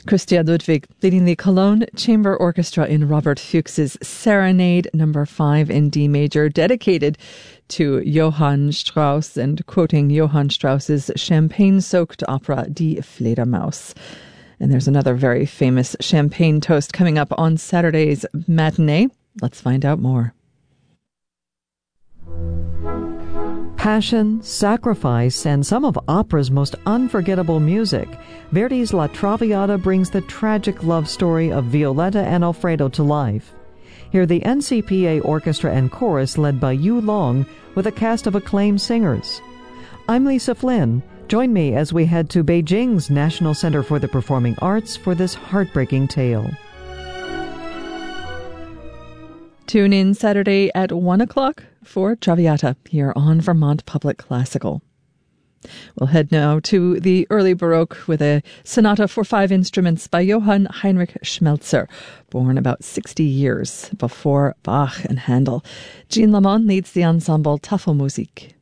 Christian Ludwig leading the Cologne Chamber Orchestra in Robert Fuchs's Serenade No. 5 in D major, dedicated to Johann Strauss and quoting Johann Strauss's champagne-soaked opera Die Fledermaus. And there's another very famous champagne toast coming up on Saturday's matinee. Let's find out more. Passion, sacrifice, and some of opera's most unforgettable music, Verdi's La Traviata brings the tragic love story of Violetta and Alfredo to life. Hear the NCPA Orchestra and Chorus led by Yu Long with a cast of acclaimed singers. I'm Lisa Flynn. Join me as we head to Beijing's National Center for the Performing Arts for this heartbreaking tale. Tune in Saturday at 1 o'clock for Traviata here on Vermont Public Classical. We'll head now to the early Baroque with a sonata for 5 instruments by Johann Heinrich Schmelzer, born about 60 years before Bach and Handel. Jean Lamont leads the ensemble Tafelmusik.